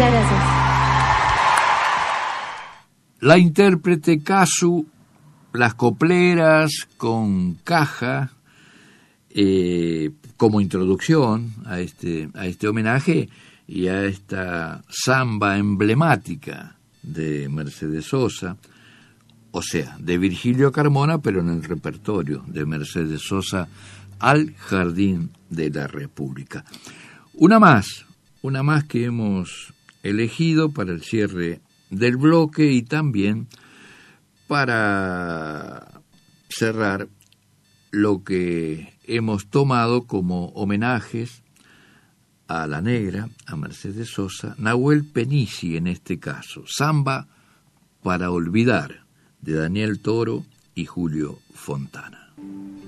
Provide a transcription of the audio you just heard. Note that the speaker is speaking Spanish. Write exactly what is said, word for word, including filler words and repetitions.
Muchas gracias. La intérprete Casu, las copleras con caja, eh, como introducción a este, a este homenaje y a esta samba emblemática de Mercedes Sosa, o sea, de Virgilio Carmona, pero en el repertorio de Mercedes Sosa, Al Jardín de la República. Una más, una más que hemos elegido para el cierre del bloque y también para cerrar lo que hemos tomado como homenajes a la negra, a Mercedes Sosa, Nahuel Penici en este caso, Samba para olvidar, de Daniel Toro y Julio Fontana.